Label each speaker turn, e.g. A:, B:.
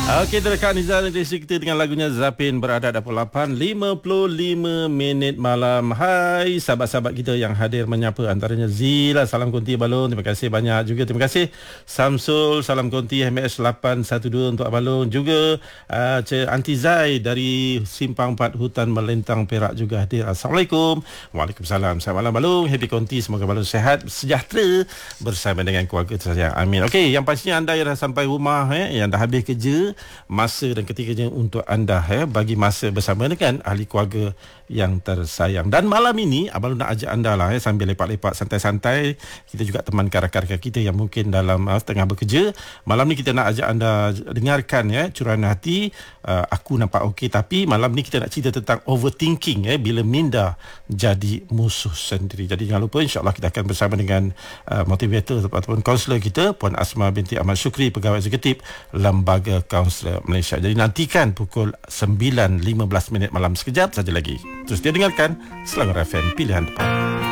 A: Okey, terdekat Nizar Indonesia kita dengan lagunya Zapin berada di 8.55 minit malam. Hai sahabat-sahabat kita yang hadir menyapa, antaranya Zila, salam konti Balong, terima kasih banyak juga. Terima kasih Samsul, salam konti HMS 812 untuk Balong juga. Anti Zai dari Simpang 4 Hutan Melintang Perak juga hadir. Assalamualaikum. Waalaikumsalam. Selamat malam Balong, happy konti, semoga Balong sihat sejahtera bersama dengan keluarga tersayang. Amin. Okey, yang pastinya anda yang dah sampai rumah yang dah habis kerja, masa dan ketikanya untuk anda bagi masa bersama dengan ahli keluarga yang tersayang. Dan malam ini Abang nak ajak anda lah sambil lepak-lepak santai-santai, kita juga temankan rakan-rakan kita yang mungkin dalam tengah bekerja. Malam ni kita nak ajak anda dengarkan curahan hati Aku Nampak Okey. Tapi malam ni kita nak cerita tentang overthinking bila minda jadi musuh sendiri. Jadi jangan lupa, insyaAllah kita akan bersama dengan motivator ataupun kaunselor kita, Puan Asma binti Ahmad Syukri, Pegawai Eksekutif Lembaga Kaunselor Malaysia. Jadi nantikan pukul 9.15 minit malam, sekejap saja lagi. Terus dia dengarkan Selangor FM, pilihan tepat.